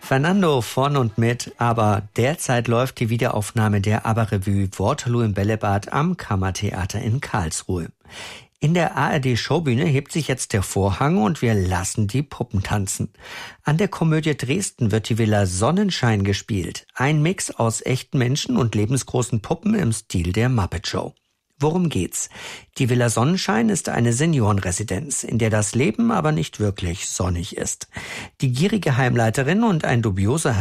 Fernando von und mit, aber derzeit läuft die Wiederaufnahme der ABBA-Revue Waterloo im Bällebad am Kammertheater in Karlsruhe. In der ARD-Showbühne hebt sich jetzt der Vorhang und wir lassen die Puppen tanzen. An der Komödie Dresden wird die Villa Sonnenschein gespielt. Ein Mix aus echten Menschen und lebensgroßen Puppen im Stil der Muppet Show. Worum geht's? Die Villa Sonnenschein ist eine Seniorenresidenz, in der das Leben aber nicht wirklich sonnig ist. Die gierige Heimleiterin und ein dubioser